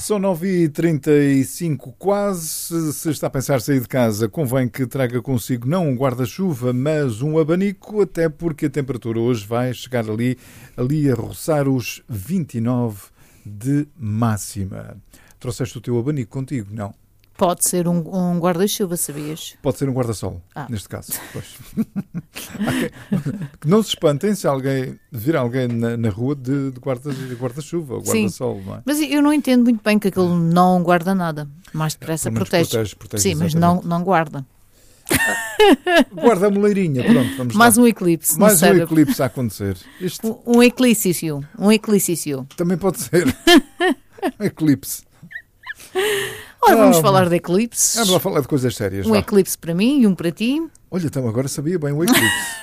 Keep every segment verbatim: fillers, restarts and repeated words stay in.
São nove e trinta e cinco quase. Se está a pensar sair de casa, convém que traga consigo não um guarda-chuva, mas um abanico, até porque a temperatura hoje vai chegar ali, ali a roçar os vinte e nove de máxima. Trouxeste o teu abanico contigo? Não. Pode ser um, um guarda-chuva, sabias? Pode ser um guarda-sol, ah. neste caso. Pois. Okay. Não se espantem se alguém vir alguém na, na rua de, de guarda, guarda-chuva, guarda-sol, não é? Mas eu não entendo muito bem que aquilo não guarda nada. Mais depressa protege. protege, protege. Sim, exatamente. Mas não, não guarda. Guarda a moleirinha, pronto, vamos Mais lá. um eclipse. Mais um cérebro. eclipse a acontecer. Isto... Um, um eclício. Um eclício. Também pode ser. Um eclipse. Ora, vamos ah, falar de eclipses. Vamos lá falar de coisas sérias. Um vá. eclipse para mim e um para ti. Olha, então agora sabia bem o eclipse.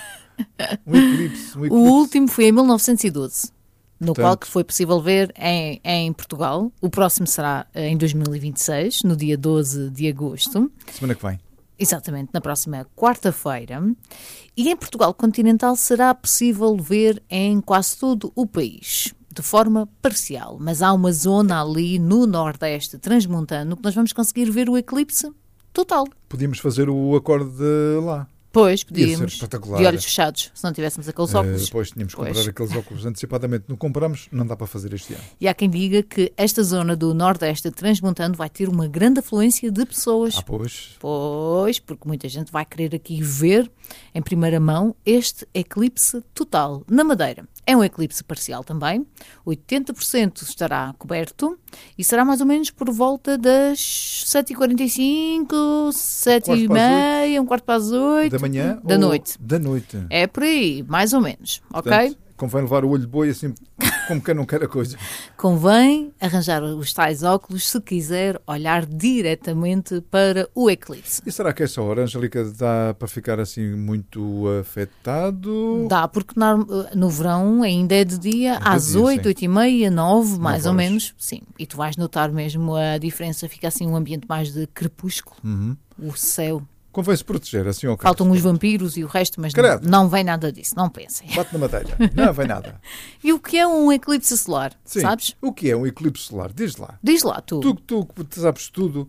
um eclipse, um eclipse. O último foi em mil novecentos e doze, no Portanto, qual que foi possível ver em, em Portugal. O próximo será em dois mil e vinte e seis, no dia doze de agosto. Semana que vem. Exatamente, na próxima quarta-feira. E em Portugal continental será possível ver em quase todo o país, de forma parcial. Mas há uma zona ali no nordeste transmontano que nós vamos conseguir ver o eclipse total. Podíamos fazer o acorde lá. Pois, Podia ser podíamos, espetacular. de olhos fechados, se não tivéssemos aqueles óculos. Uh, depois tínhamos que Pois. comprar aqueles óculos antecipadamente. Não compramos, não dá para fazer este ano. E há quem diga que esta zona do nordeste transmontano vai ter uma grande afluência de pessoas. Ah, pois. Pois, porque muita gente vai querer aqui ver, em primeira mão, este eclipse total. Na Madeira é um eclipse parcial também, oitenta por cento estará coberto e será mais ou menos por volta das sete e quarenta e cinco, sete e meia, um quarto para as oito. Da manhã da ou noite. Da noite. É por aí, mais ou menos, Portanto, ok? convém levar o olho de boi assim, como quem não quer a coisa. Convém arranjar os tais óculos se quiser olhar diretamente para o eclipse. E será que essa hora, Angélica, dá para ficar assim muito afetado? Dá, porque no, no verão ainda é de dia, É de às dia, oito, sim. oito e meia, nove, mais Nove ou horas. menos. Sim, e tu vais notar mesmo a diferença, fica assim um ambiente mais de crepúsculo, Uhum. o céu. Convém se proteger, assim ao Faltam os vampiros e o resto, mas não, Credo. não vem nada disso, não pensem. Bate na madeira. Não vem nada. E o que é um eclipse solar, Sim. sabes? O que é um eclipse solar? Diz lá. Diz lá tu. Tu, tu que sabes tudo,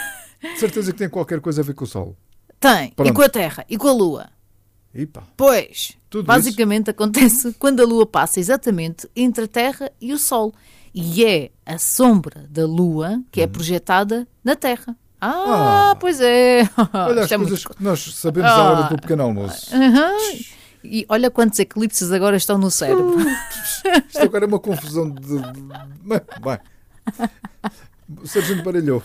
de certeza que tem qualquer coisa a ver com o Sol. Tem, Pronto. e com a Terra, e com a Lua. Epa. Pois, Tudo basicamente acontece quando a Lua passa exatamente entre a Terra e o Sol. E é a sombra da Lua que é projetada na Terra. Ah, Ah. pois é. Olha as Isto é coisas muito- que nós sabemos à hora Ah. do pequeno almoço. Aham. E olha quantos eclipses agora estão no cérebro. Isto agora é uma confusão de... Bem, vai. O Sargento baralhou.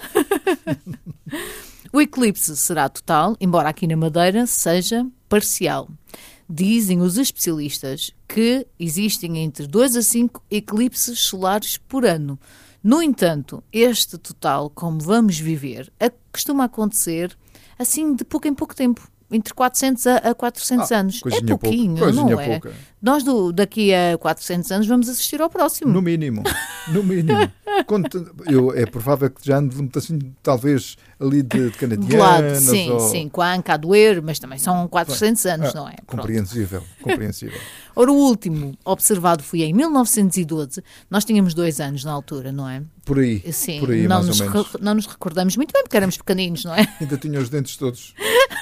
O eclipse será total, embora aqui na Madeira seja parcial. Dizem os especialistas que existem entre dois a cinco eclipses solares por ano. No entanto, este total, como vamos viver, a- costuma acontecer assim de pouco em pouco tempo. Entre quatrocentos a quatrocentos Ah, anos. É coisinha pouquinho, pouca, não coisinha é? pouca. Nós do, daqui a quatrocentos anos vamos assistir ao próximo. No mínimo. No mínimo. Quando, eu, é provável que já ande muito assim, talvez ali de, de canadianas. De lado, sim, ou... sim, com a anca a doer, mas também são quatrocentos anos, Ah, não é? Pronto. compreensível, compreensível. Ora, o último observado foi em mil novecentos e doze. Nós tínhamos dois anos na altura, não é? Por aí, Sim, por aí não, mais nos ou menos. re- não nos recordamos muito bem porque éramos pequeninos, não é? Ainda tinha os dentes todos.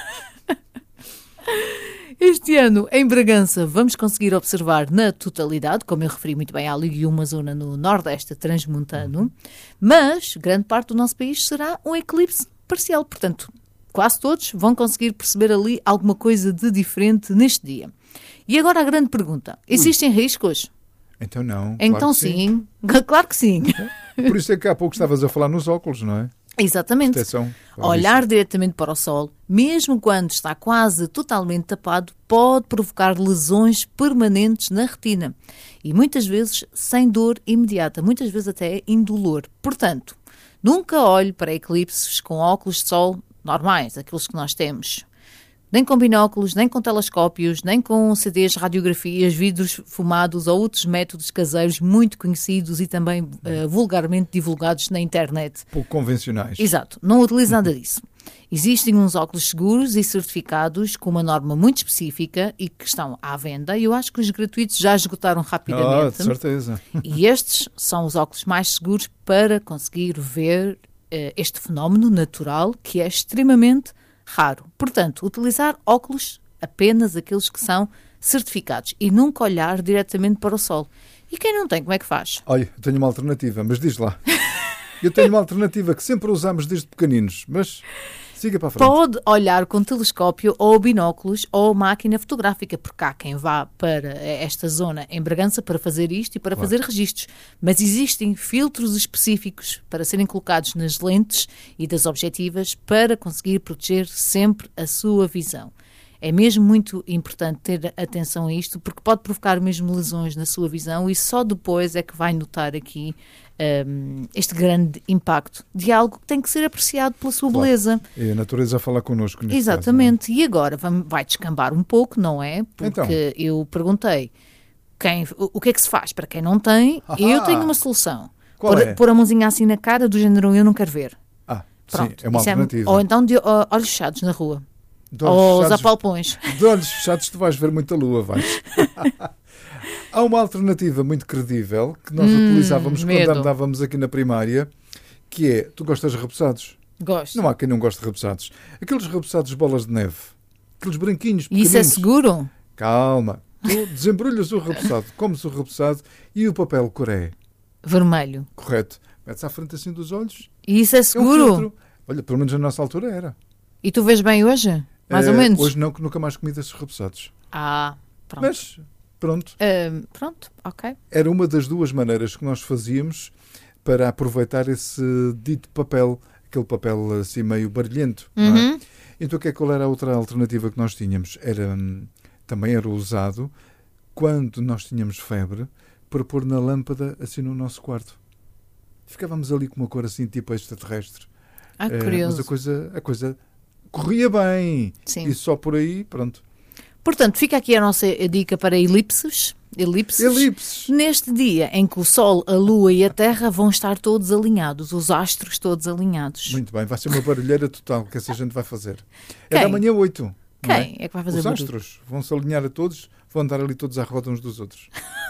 Este ano, em Bragança, vamos conseguir observar na totalidade, como eu referi muito bem, há ali uma zona no nordeste transmontano, mas grande parte do nosso país será um eclipse parcial. Portanto, quase todos vão conseguir perceber ali alguma coisa de diferente neste dia. E agora a grande pergunta, existem riscos? Então não. Então claro que sim. claro que sim. Por isso é que há pouco estavas a falar nos óculos, não é? Exatamente. Proteção. Olhar diretamente para o sol, mesmo quando está quase totalmente tapado, pode provocar lesões permanentes na retina e muitas vezes sem dor imediata, muitas vezes até indolor. Portanto, nunca olhe para eclipses com óculos de sol normais, aqueles que nós temos. Nem com binóculos, nem com telescópios, nem com C Ds, radiografias, vidros fumados ou outros métodos caseiros muito conhecidos e também uh, vulgarmente divulgados na internet. Pouco convencionais. Exato, não utilize nada disso. Existem uns óculos seguros e certificados com uma norma muito específica e que estão à venda. Eu acho que os gratuitos já esgotaram rapidamente. Ah, de certeza. E estes são os óculos mais seguros para conseguir ver uh, este fenómeno natural que é extremamente raro. Portanto, utilizar óculos apenas aqueles que são certificados e nunca olhar diretamente para o sol. E quem não tem, como é que faz? Olha, eu tenho uma alternativa, mas diz lá. Eu tenho uma alternativa que sempre usamos desde pequeninos, mas siga para a frente. Pode olhar com telescópio ou binóculos ou máquina fotográfica, porque há quem vá para esta zona em Bragança para fazer isto e para Claro. fazer registros. Mas existem filtros específicos para serem colocados nas lentes e das objetivas para conseguir proteger sempre a sua visão. É mesmo muito importante ter atenção a isto, porque pode provocar mesmo lesões na sua visão e só depois é que vai notar aqui um, este grande impacto de algo que tem que ser apreciado pela sua Claro. beleza. É a natureza a falar connosco neste Exatamente. E agora vamos- vai descambar um pouco, não é? Porque Então. eu perguntei quem, o, o que é que se faz para quem não tem. Ah, Eu tenho uma solução. Qual Pôr, é? pôr a mãozinha assim na cara do género eu não quero ver. não é? Ah, Pronto. sim, é uma Isso alternativa. ou então de ó, olhos fechados na rua. De olhos Ou os fechados- apalpões. De olhos fechados tu vais ver muita lua, vais. Há uma alternativa muito credível que nós Hum, utilizávamos medo. quando andávamos aqui na primária, que é, tu gostas de repousados? Gosto. Não há quem não goste de repousados. Aqueles repousados de bolas de neve, aqueles branquinhos E isso é pequeninos. seguro? Calma. Tu desembrulhas o repoussado, comes o repoussado e o papel coré. Vermelho. Correto. Metes à frente assim dos olhos. E isso é É um seguro? filtro. Olha, pelo menos na nossa altura era. E tu vês bem hoje? Mais ou Eh, menos? Hoje não, que nunca mais comi desses repousados. Ah, pronto. Mas, pronto. Ah, pronto, ok. Era uma das duas maneiras que nós fazíamos para aproveitar esse dito papel, aquele papel assim meio barulhento. Não é? Uhum. Então, que é, qual era a outra alternativa que nós tínhamos? Era, hum, também era usado quando nós tínhamos febre para pôr na lâmpada assim no nosso quarto. Ficávamos ali com uma cor assim tipo extraterrestre. Ah, Eh, curioso. mas a coisa, a coisa corria bem. Sim. E só por aí, pronto. Portanto, fica aqui a nossa dica para elipses. Elipses. Elipses. Neste dia em que o Sol, a Lua e a Terra vão estar todos alinhados, os astros todos alinhados. Muito bem, vai ser uma barulheira total que essa gente vai fazer. É Quem? da manhã oito. não Quem é que vai fazer Os barulho? astros vão-se alinhar a todos, vão andar ali todos à roda uns dos outros.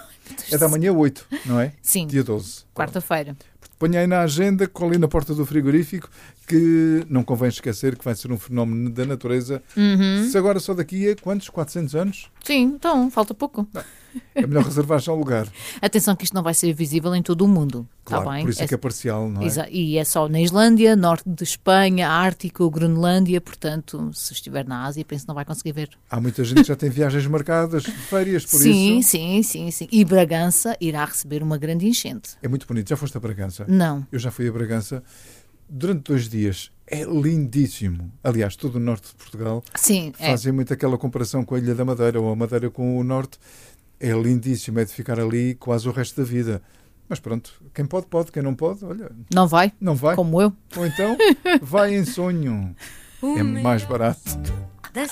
É da manhã oito, não é? Sim, Dia doze. quarta-feira. Ponha aí na agenda, colhe na porta do frigorífico, que não convém esquecer que vai ser um fenómeno da natureza. Uhum. Se agora só daqui a quantos? quatrocentos anos? Sim, então, falta pouco. É melhor reservar já o lugar. Atenção que isto não vai ser visível em todo o mundo. Claro, Está bem? por isso é que é parcial, não é? Exa- E é só na Islândia, norte de Espanha, Ártico, Groenlândia, portanto, se estiver na Ásia, penso que não vai conseguir ver. Há muita gente que já tem viagens marcadas, férias, por sim, isso. sim, sim, sim. E Bragança irá receber uma grande enchente. É muito bonito. Já foste a Bragança? Não. Eu já fui a Bragança durante dois dias. É lindíssimo. Aliás, todo o norte de Portugal Sim, é. fazem muito aquela comparação com a Ilha da Madeira ou a Madeira com o norte. É lindíssimo, é de ficar ali quase o resto da vida. Mas pronto, quem pode, pode. Quem não pode, olha, Não vai, não vai. como eu. Ou então, vai em sonho. É mais barato.